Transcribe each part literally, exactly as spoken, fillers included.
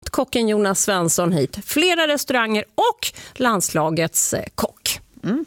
fått kocken Jonas Svensson hit. Flera restauranger och landslagets kock. Mm.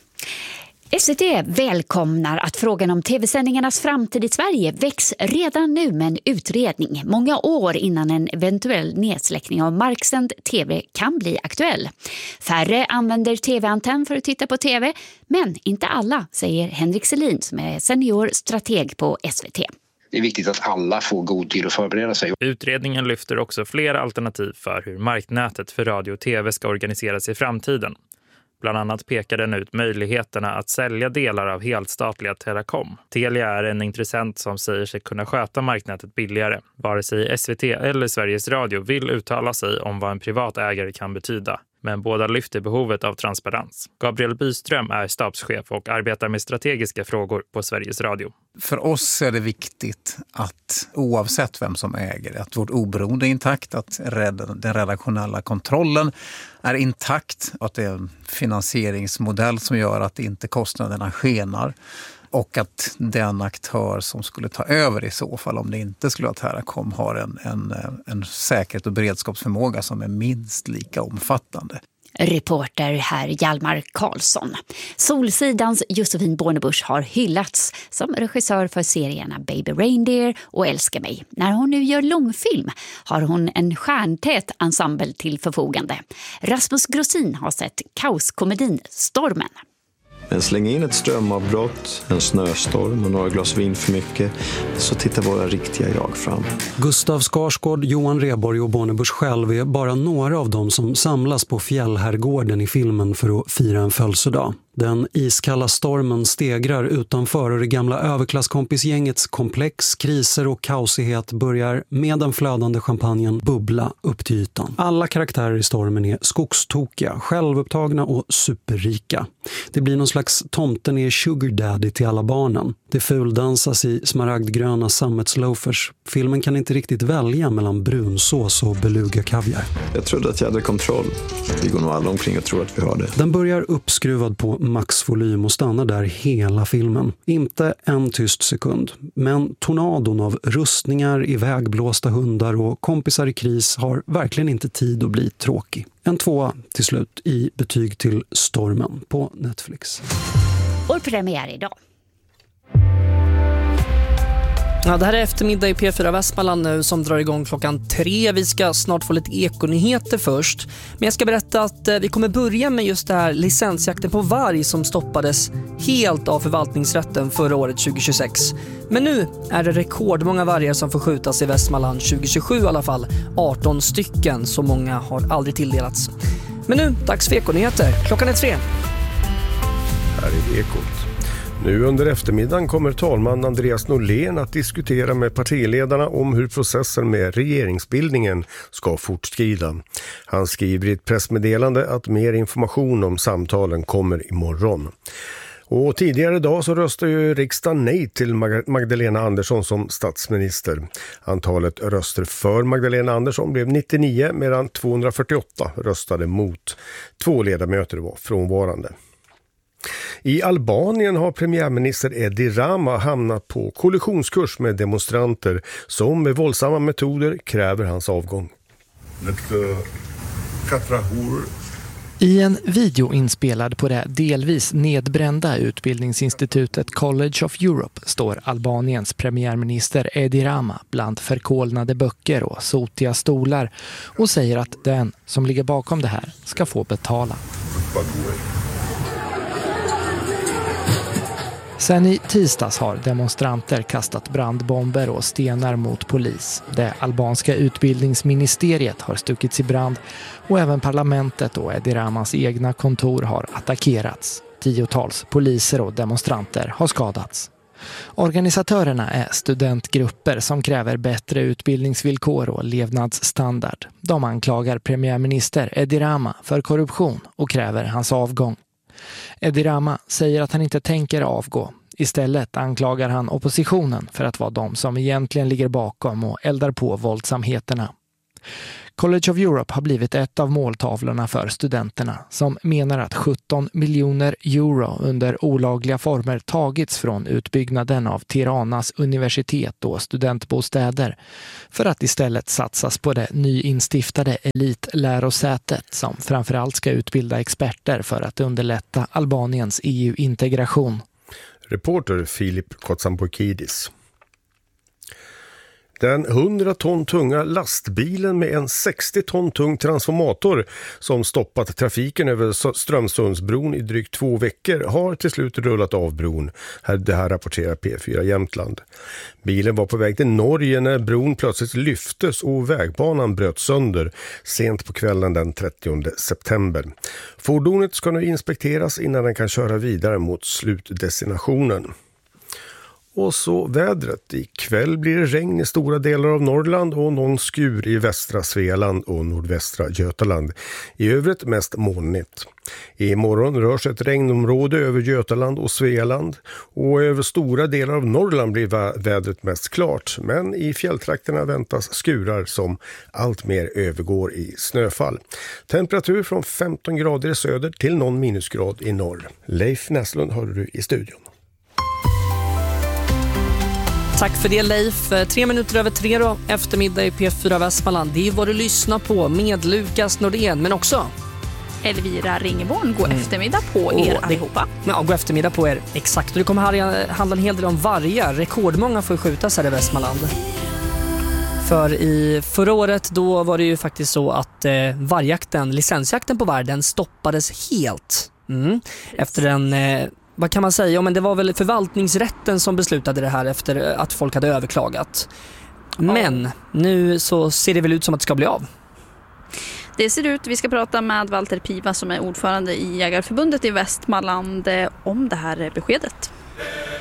S V T välkomnar att frågan om tv-sändningarnas framtid i Sverige väcks redan nu med en utredning. Många år innan en eventuell nedsläckning av marksänd tv kan bli aktuell. Färre använder tv-antenn för att titta på tv, men inte alla, säger Henrik Selin som är senior strateg på S V T. Det är viktigt att alla får god tid att förbereda sig. Utredningen lyfter också flera alternativ för hur marknätet för radio och tv ska organiseras i framtiden. Bland annat pekar den ut möjligheterna att sälja delar av helstatliga Teracom. Telia är en intressent som säger sig kunna sköta marknätet billigare. Vare sig S V T eller Sveriges Radio vill uttala sig om vad en privat ägare kan betyda. Men båda lyfter behovet av transparens. Gabriel Byström är stabschef och arbetar med strategiska frågor på Sveriges Radio. För oss är det viktigt att oavsett vem som äger, att vårt oberoende är intakt, att den redaktionella kontrollen är intakt, att det är en finansieringsmodell som gör att inte kostnaderna skenar. Och att den aktör som skulle ta över i så fall, om det inte skulle vara Teracom, har en, en, en säkerhet och beredskapsförmåga som är minst lika omfattande. Reporter här Hjalmar Karlsson. Solsidans Josefin Bornebusch har hyllats som regissör för serierna Baby Reindeer och Älska mig. När hon nu gör långfilm har hon en stjärntät ensemble till förfogande. Rasmus Grossin har sett kaoskomedin Stormen. Men släng in ett strömavbrott, en snöstorm och några glas vin för mycket, så tittar våra riktiga jag fram. Gustav Skarsgård, Johan Rheborg och Bornebusch själv är bara några av dem som samlas på Fjällherrgården i filmen för att fira en födelsedag. Den iskalla stormen stegrar utanför och det gamla överklasskompisgängets komplex, kriser och kaosighet börjar med den flödande champagnen bubbla upp till ytan. Alla karaktärer i stormen är skogstokiga, självupptagna och superrika. Det blir någon slags tomten är sugar daddy till alla barnen. Det fuldansas i smaragdgröna sammetsloafers. Filmen kan inte riktigt välja mellan brunsås och beluga kaviar. Jag trodde att jag hade kontroll. Vi går nog alla omkring och tror att vi har det. Den börjar uppskruvad på maxvolym och stannar där hela filmen. Inte en tyst sekund, men tornadon av rustningar, ivägblåsta hundar och kompisar i kris har verkligen inte tid att bli tråkig. En tvåa till slut i betyg till Stormen på Netflix. Vår premiär idag. Ja, det här är eftermiddag i P fyra Västmanland nu som drar igång klockan tre. Vi ska snart få lite ekonyheter först. Men jag ska berätta att vi kommer börja med just det här licensjakten på varg som stoppades helt av förvaltningsrätten förra året tjugohundratjugosex. Men nu är det rekordmånga vargar som får skjutas i Västmanland tjugohundratjugosju i alla fall. arton stycken, så många har aldrig tilldelats. Men nu, dags för ekonyheter. Klockan är tre. Här är Ekot. Nu under eftermiddagen kommer talman Andreas Norlén att diskutera med partiledarna om hur processen med regeringsbildningen ska fortskrida. Han skriver i ett pressmeddelande att mer information om samtalen kommer imorgon. Och tidigare idag så röstade ju riksdagen nej till Magdalena Andersson som statsminister. Antalet röster för Magdalena Andersson blev nittionio medan tvåhundrafyrtioåtta röstade mot. Två ledamöter var frånvarande. I Albanien har premiärminister Edi Rama hamnat på kollisionskurs med demonstranter som med våldsamma metoder kräver hans avgång. I en video inspelad på det delvis nedbrända utbildningsinstitutet College of Europe står Albaniens premiärminister Edi Rama bland förkolnade böcker och sotiga stolar och säger att den som ligger bakom det här ska få betala. Sen i tisdags har demonstranter kastat brandbomber och stenar mot polis. Det albanska utbildningsministeriet har stuckits i brand och även parlamentet och Edi Ramas egna kontor har attackerats. Tiotals poliser och demonstranter har skadats. Organisatörerna är studentgrupper som kräver bättre utbildningsvillkor och levnadsstandard. De anklagar premiärminister Edi Rama för korruption och kräver hans avgång. Edi Rama säger att han inte tänker avgå. Istället anklagar han oppositionen för att vara de som egentligen ligger bakom och eldar på våldsamheterna. College of Europe har blivit ett av måltavlorna för studenterna som menar att sjutton miljoner euro under olagliga former tagits från utbyggnaden av Tiranas universitet och studentbostäder för att istället satsas på det nyinstiftade elitlärosätet som framförallt ska utbilda experter för att underlätta Albaniens E U-integration. Reporter Filip Kotsamboukidis. Den hundra ton tunga lastbilen med en sextio ton tung transformator som stoppat trafiken över Strömsundsbron i drygt två veckor har till slut rullat av bron. Det här rapporterar P fyra Jämtland. Bilen var på väg till Norge när bron plötsligt lyftes och vägbanan bröt sönder sent på kvällen den trettionde september. Fordonet ska nu inspekteras innan den kan köra vidare mot slutdestinationen. Och så vädret. Ikväll blir det regn i stora delar av Norrland och någon skur i västra Svealand och nordvästra Götaland. I övrigt mest molnigt. Imorgon rör sig ett regnområde över Götaland och Svealand och över stora delar av Norrland blir vä- vädret mest klart. Men i fjälltrakterna väntas skurar som allt mer övergår i snöfall. Temperatur från femton grader i söder till någon minusgrad i norr. Leif Näslund har du i studion. Tack för det Leif. Tre minuter över tre då, eftermiddag i P fyra Västmanland. Det är vad du lyssnar på med Lukas Nordén, men också Elvira Ringeborn. God mm. eftermiddag på er oh, allihopa. Ja, god eftermiddag på er. Exakt. Och det kommer här handla en hel del om vargar. Rekordmånga får skjutas här i Västmanland. För i förra året då var det ju faktiskt så att eh, vargjakten, licensjakten på varg, den stoppades helt. Mm. Efter en... Eh, Vad kan man säga? Ja, men det var väl förvaltningsrätten som beslutade det här efter att folk hade överklagat. Men nu så ser det väl ut som att det ska bli av. Det ser ut. Vi ska prata med Walter Piva som är ordförande i Jägarförbundet i Västmanland om det här beskedet.